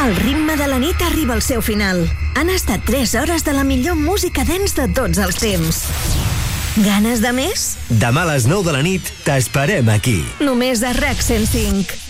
El ritme de la nit arriba al seu final. Han estat 3 hores de la millor música dance de tots els temps. Ganes de més? Demà a les 9 de la nit t'esperem aquí. Només a RAC 105.